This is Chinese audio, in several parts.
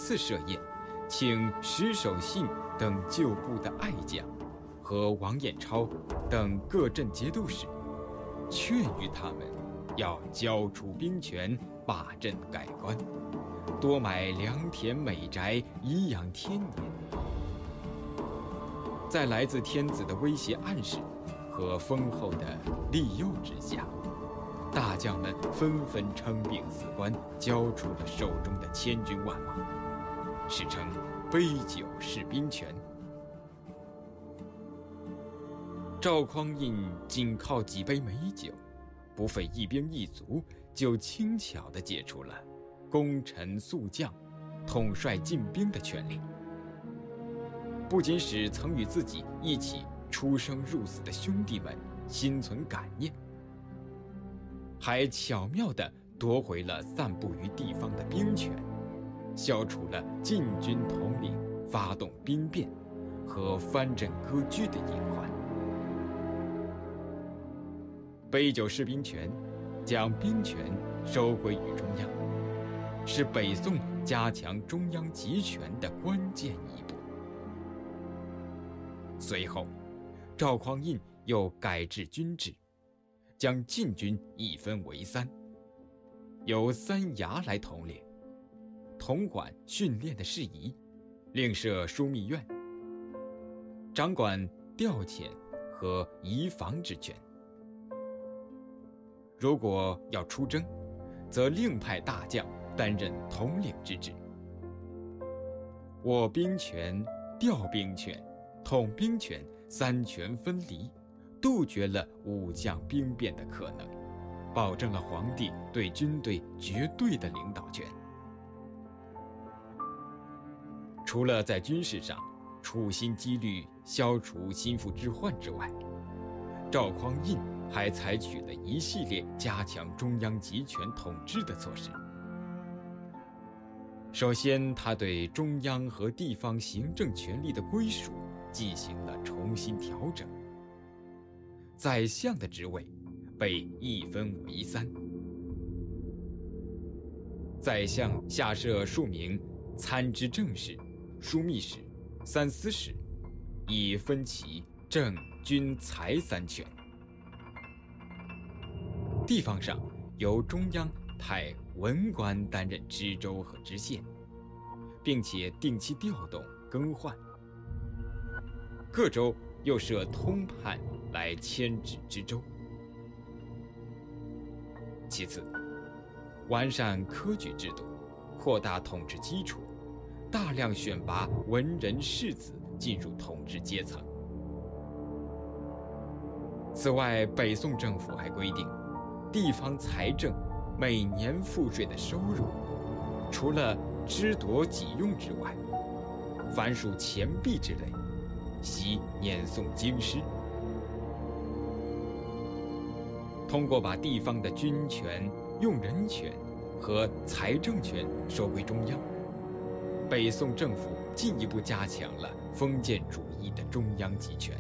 次设宴，请石守信等旧部的爱将和王彦超等各镇节度使，劝谕他们要交出兵权，罢镇改官，多买良田美宅，颐养天年。在来自天子的威胁暗示和丰厚的利诱之下，大将们纷纷称病辞官，交出了手中的千军万马，史称杯酒释兵权。赵匡胤仅靠几杯美酒，不费一兵一卒，就轻巧地解除了功臣宿将统帅进兵的权利，不仅使曾与自己一起出生入死的兄弟们心存感念，还巧妙地夺回了散布于地方的兵权，消除了禁军统领发动兵变和藩镇割据的隐患。杯酒释兵权，将兵权收归于中央，是北宋加强中央集权的关键一步。随后，赵匡胤又改制军制，将禁军一分为三，由三衙来统领，统管训练的事宜，另设枢密院，掌管调遣和移防之权。如果要出征，则另派大将担任统领之职。握兵权、调兵权、统兵权三权分离，杜绝了武将兵变的可能，保证了皇帝对军队绝对的领导权。除了在军事上处心积虑消除心腹之患之外，赵匡胤还采取了一系列加强中央集权统治的措施。首先，他对中央和地方行政权力的归属进行了重新调整。宰相的职位被一分为三，宰相下设数名参知政事、枢密使、三司使，以分其政、军、财三权。地方上由中央派文官担任知州和知县，并且定期调动更换。各州又设通判来牵制知州。其次，完善科举制度，扩大统治基础，大量选拔文人士子进入统治阶层。此外，北宋政府还规定，地方财政每年赋税的收入，除了支夺己用之外，凡属钱币之类，悉撵送京师。通过把地方的军权、用人权和财政权收归中央，北宋政府进一步加强了封建主义的中央集权。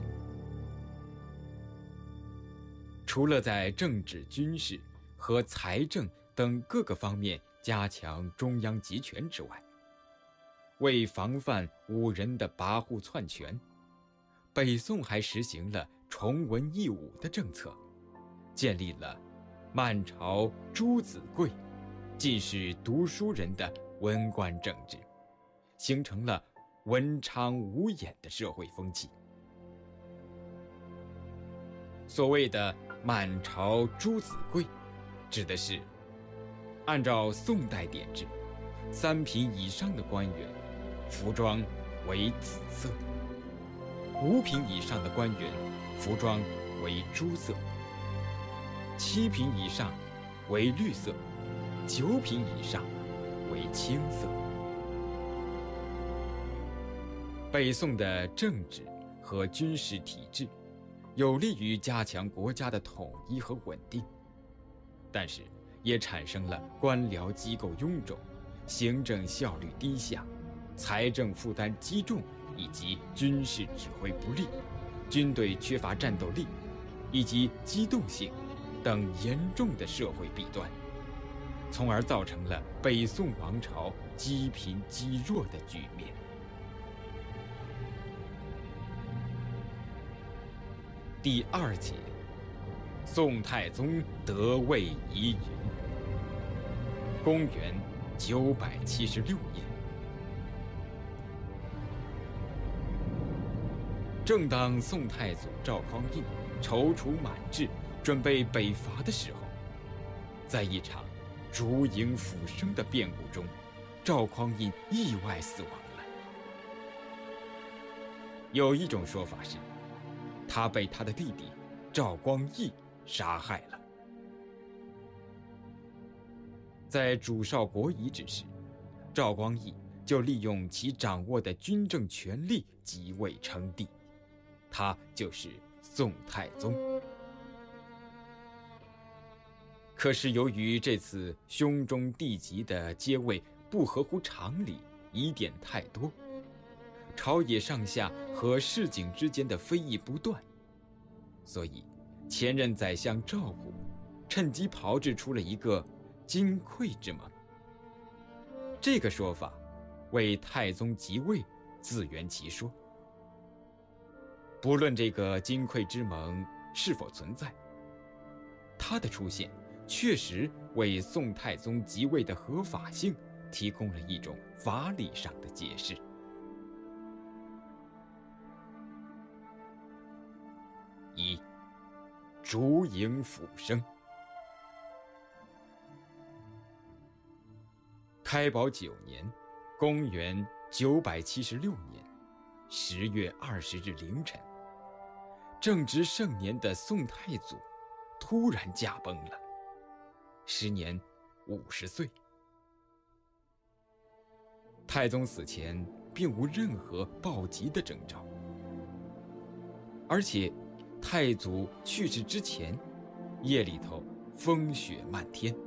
除了在政治、军事和财政等各个方面加强中央集权之外，为防范武人的跋扈篡权，北宋还实行了崇文抑武的政策，建立了满朝朱子贵、尽是读书人的文官政治，形成了文昌武眼的社会风气。所谓的满朝朱子贵，指的是按照宋代典制，3品以上的官员服装为紫色，5品以上的官员服装为朱色，7品以上为绿色，9品以上为青色。北宋的政治和军事体制有利于加强国家的统一和稳定，但是也产生了官僚机构臃肿、行政效率低下、财政负担积重以及军事指挥不力、军队缺乏战斗力以及机动性等严重的社会弊端，从而造成了北宋王朝积贫积弱的局面。第2节，宋太宗得位疑云。公元976年，正当宋太祖赵匡胤踌躇满志，准备北伐的时候，在一场烛影斧声的变故中，赵匡胤意外死亡了。有一种说法是，他被他的弟弟赵光义杀害了。在主少国遗之时，赵光义就利用其掌握的军政权力即位称帝，他就是宋太宗。可是由于这次兄终弟及的接位不合乎常理，疑点太多，朝野上下和市井之间的非议不断，所以前任宰相赵武趁机炮制出了一个金匮之盟。这个说法为太宗即位自圆其说。不论这个金匮之盟是否存在，它的出现确实为宋太宗即位的合法性提供了一种法理上的解释。1. 烛影斧声。开宝9年，公元976年10月20日凌晨，正值盛年的宋太祖突然驾崩了，时年50岁。太宗死前并无任何暴疾的征兆，而且太祖去世之前，夜里头风雪漫天。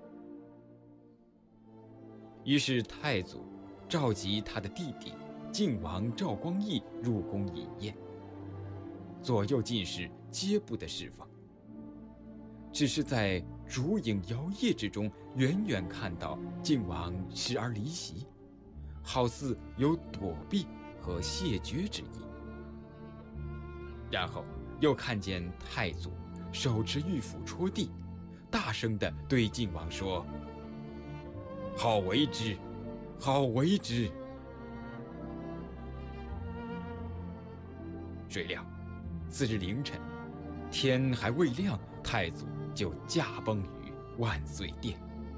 于是太祖召集他的弟弟晋王赵光义入宫饮宴，左右进士皆不得释放，只是在烛影摇曳之中，远远看到晋王时而离席，好似有躲避和谢绝之意。然后又看见太祖手持玉斧戳地，大声地对晋王说：“好为之，好为之！”谁料次日凌晨，天还未亮，太祖就驾崩于万岁殿。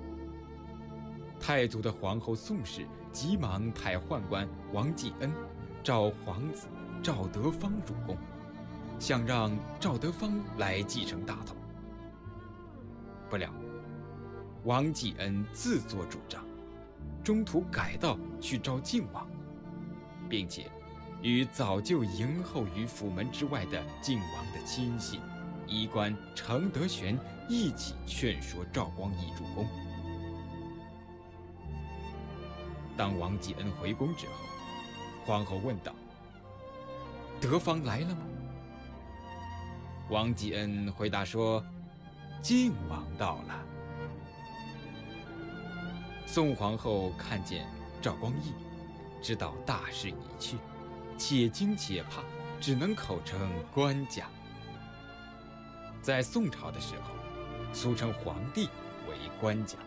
太祖的皇后宋氏急忙派宦官王继恩召皇子赵德芳入宫，想让赵德芳来继承大统。不料王继恩自作主张，中途改道去召晋王，并且与早就迎候于府门之外的晋王的亲信医官程德玄一起劝说赵光义入宫。当王继恩回宫之后，皇后问道：“德芳来了吗？”王继恩回答说：“晋王到了。”宋皇后看见赵光义，知道大势已去，且惊且怕，只能口称官家。在宋朝的时候，俗称皇帝为官家。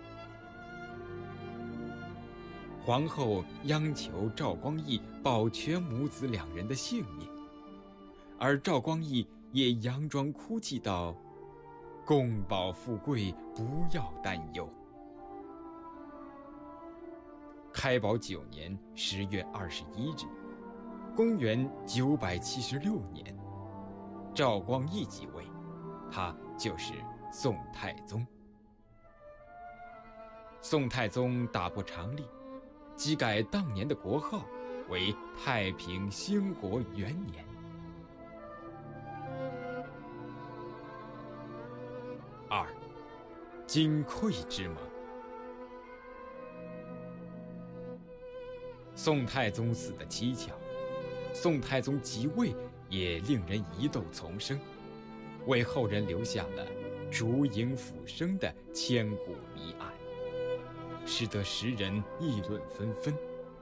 皇后央求赵光义保全母子2人的性命，而赵光义也佯装哭泣道：“公保富贵，不要担忧。”开宝9年10月21日，公元976年，赵光义即位，他就是宋太宗。宋太宗打破常例，基改当年的国号为太平兴国元年。2. 金匮之盟。宋太宗死得蹊跷，宋太宗即位也令人疑窦丛生，为后人留下了烛影斧声的千古谜案。 使得时人议论纷纷。